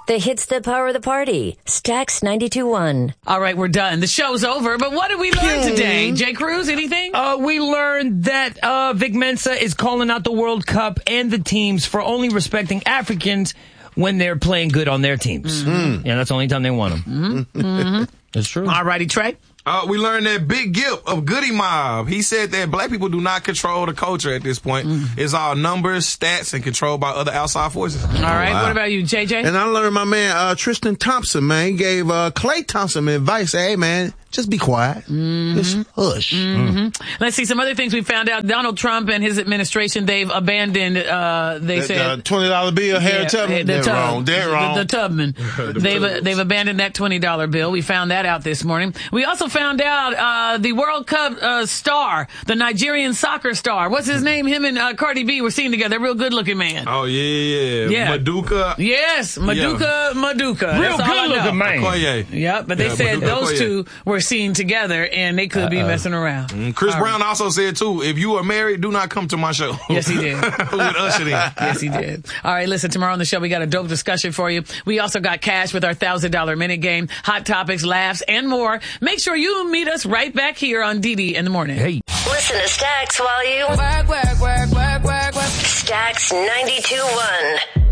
The hits that power the party. Stax 92.1. All right, we're done. The show's over, but what did we learn today? Jay Cruz, anything? We learned that Vic Mensa is calling out the World Cup and the teams for only respecting Africans when they're playing good on their teams. Mm-hmm. Yeah, that's the only time they want them. Mm-hmm. That's true. All righty, Trey. We learned that Big Gip of Goody Mob, he said that black people do not control the culture at this point. It's all numbers, stats, and controlled by other outside forces. All right, What about you, JJ? And I learned my man Tristan Thompson, man, he gave Klay Thompson advice. Hey, man, just be quiet. Just hush. Let's see some other things we found out. Donald Trump and his administration, they've abandoned, they said... $20 bill, Harry Tubman. They're wrong. The Tubman. They've abandoned that $20 bill. We found that out this morning. We also found out the World Cup star, the Nigerian soccer star. What's his name? Him and Cardi B were seen together. Real good-looking man. Oh, yeah. Maduka. Yes, Maduka. Real good-looking man. Okoye. Yep, but they said those two were seen together, and they could be messing around. Chris Brown also said, too, if you are married, do not come to my show. Yes, he did. With Usher in. Yes, he did. All right, listen, tomorrow on the show, we got a dope discussion for you. We also got cash with our $1,000 minute game, hot topics, laughs, and more. Make sure you meet us right back here on DD in the morning. Hey. Listen to Stax while you... Stax 92.1.